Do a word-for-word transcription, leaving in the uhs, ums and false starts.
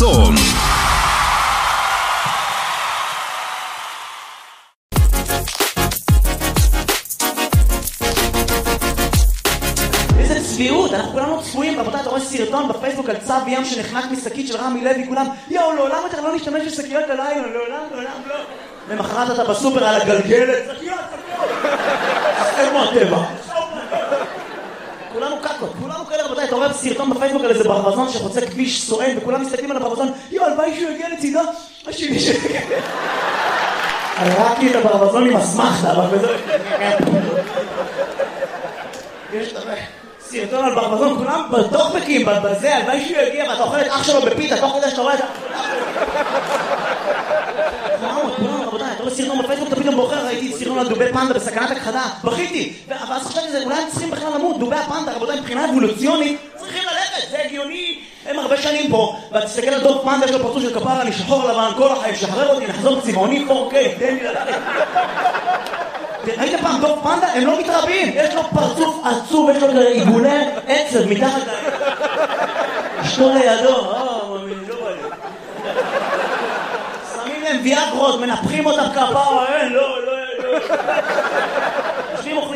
חסון. איזה צביעות, אנחנו כולנו צפויים, רבותיי, אתה רואה סרטון בפייסבוק על צב ים שנחנק משקית של רמי לוי, כולם, יאו, לעולם יותר לא נשתמש בשקיות הלילה, לעולם, לעולם, לא. למחרת אתה בסופר על הגלגלת, שקיות, שקיות. איפה הטבע? כולנו קקות, כולנו כאלה, רבותיי, אתה רואה סרטון בפייסבוק על איזה ברווזון שחוצה כביש סואן, וכולם מסתכלים על הברווזון, יאו, הלוואי שהוא יגיע לצידו, השני שיגיע. הרגתי את הברווזון עם אסמכתה, אבל בזה... יש סרטון על ברווזון, כולם בטוקבקים, בזה, הלוואי שהוא יגיע, ואתה אוכל את אח שלו בפיתה, תוך כדי שאתה רואה את ה... כולם, רבותיי, אתה רואה סרטון בפייסבוק, אתה פתאום בוחר, ראיתי סרטון על דובי פנדה בסכנת הכחדה, בכיתי, ואז חשבתי שזה, אולי הם צריכים בכלל למות, דובי הפנדה, רבותיי, מבחינה אבולוציונית, צריכים ללכת, זה הגיוני, הם הרבה שנים פה, ואתה תסתכל על דוב פנדה, יש לו פרצוף של כפרה, אני שחור לבן, כל החיים, שחרר אותי, נחזור צבעוני, פור קיי, תן לי ללכת. ראית פעם דוב פנדה? הם לא מתרבים, יש לו פרצוף עצוב, יש לו עיגולי עצב מתחת ל... אשתו לידו, אה, מאמין, לא בא לי. שמים להם ויאגרות, מנפחים אותם כפרה, אין, לא, לא, לא. יושבים אוכלים